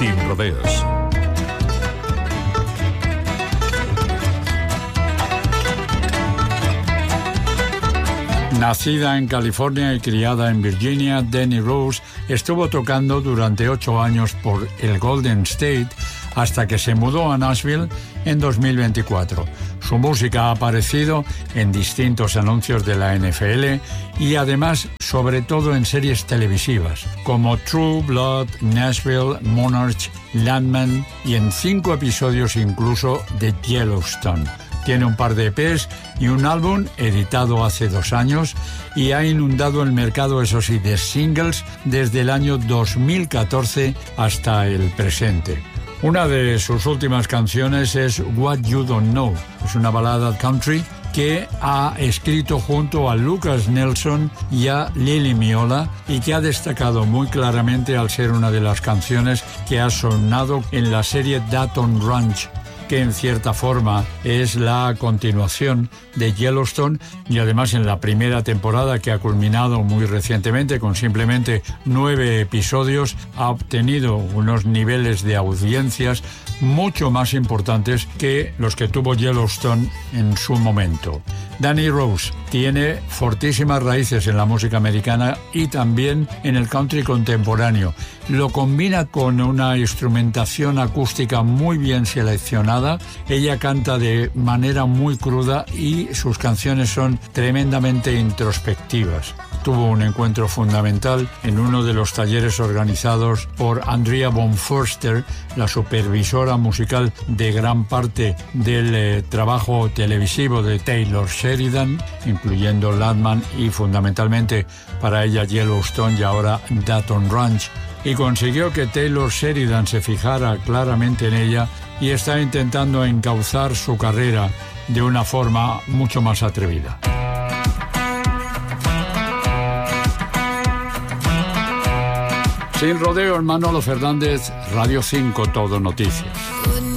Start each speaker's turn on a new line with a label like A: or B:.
A: Sin rodeos.
B: Nacida en California y criada en Virginia, Danny Rose estuvo tocando durante 8 años por el Golden State hasta que se mudó a Nashville en 2024. Su música ha aparecido en distintos anuncios de la NFL y además, sobre todo en series televisivas como True Blood, Nashville, Monarch, Landman y en 5 episodios incluso de Yellowstone. Tiene un par de EPs y un álbum editado hace 2 años y ha inundado el mercado, eso sí, de singles desde el año 2014 hasta el presente. Una de sus últimas canciones es What You Don't Know. Es una balada country que ha escrito junto a Lucas Nelson y a Lily Miola y que ha destacado muy claramente al ser una de las canciones que ha sonado en la serie Dayton Ranch, que en cierta forma es la continuación de Yellowstone y además en la primera temporada, que ha culminado muy recientemente con simplemente 9 episodios, ha obtenido unos niveles de audiencias mucho más importantes que los que tuvo Yellowstone en su momento. Danny Rose tiene fortísimas raíces en la música americana y también en el country contemporáneo. Lo combina con una instrumentación acústica muy bien seleccionada. Ella canta de manera muy cruda y sus canciones son tremendamente introspectivas. Tuvo un encuentro fundamental en uno de los talleres organizados por Andrea von Förster, la supervisora musical de gran parte del trabajo televisivo de Taylor Sheridan, incluyendo Landman y fundamentalmente para ella Yellowstone y ahora Dayton Ranch, y consiguió que Taylor Sheridan se fijara claramente en ella y está intentando encauzar su carrera de una forma mucho más atrevida. Sin rodeos, Manolo Fernández, Radio 5 Todo Noticias.